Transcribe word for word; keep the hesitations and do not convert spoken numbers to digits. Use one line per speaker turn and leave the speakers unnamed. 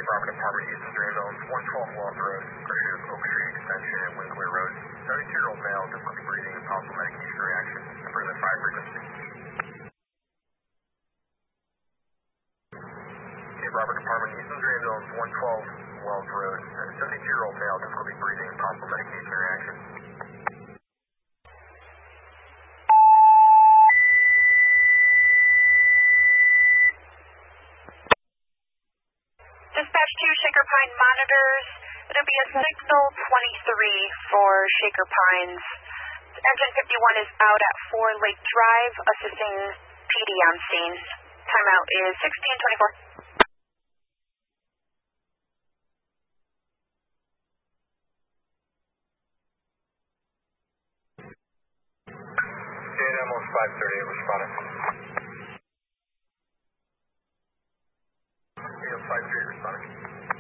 Bravo Department, Houston, ambulance, one twelve Wells Road, Greater Oak Street Extension and Winkler Road. seventy-two-year-old male, difficulty breathing and possible medication reaction. Further five frequency. Okay, Bravo Department, Houston, ambulance, one twelve Wells Road, seventy-two-year-old male, difficulty breathing and possible medication reaction.
Dispatch to Shaker Pine monitors. It'll be a signal twenty-three for Shaker Pines. Engine fifty-one is out at four Lake Drive, assisting P D on scene. Timeout is sixteen twenty-four.
J N M five thirty-eight, responding. five thirty-eight, responding.